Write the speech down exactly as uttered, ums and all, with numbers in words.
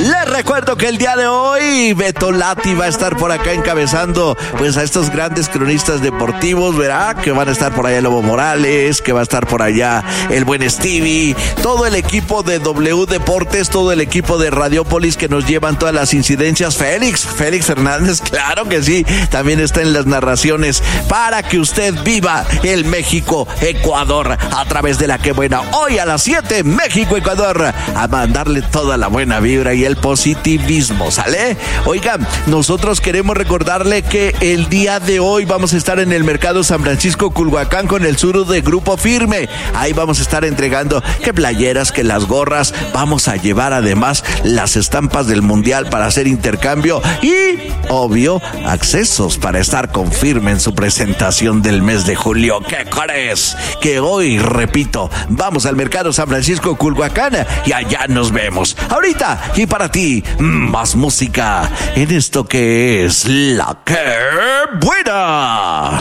Les recuerdo que el día de hoy Beto Lati va a estar por acá encabezando pues a estos grandes cronistas deportivos, ¿verdad? Que van a estar por allá Lobo Morales, que va a estar por allá el buen Stevie, todo el equipo de W Deportes, todo el equipo de Radiopolis que nos llevan todas las incidencias. Félix, Félix Fernández, claro que sí, también está en las narraciones para que usted viva el México-Ecuador a través de La Que Buena. Hoy a las siete, México-Ecuador, a mandarle toda la buena vibra y el positivismo, ¿sale? Oigan, nosotros queremos recordarle que el día de hoy vamos a estar en el Mercado San Francisco Culhuacán con el suru de Grupo Firme. Ahí vamos a estar entregando que playeras, que las gorras, vamos a llevar además las estampas del Mundial para hacer intercambio y, obvio, accesos para estar con Firme en su presentación del mes de julio. ¿Qué crees? Que hoy, repito, vamos al Mercado San Francisco Culhuacán y allá nos vemos. Ahorita, y para ti, más música en esto que es La Que Buena.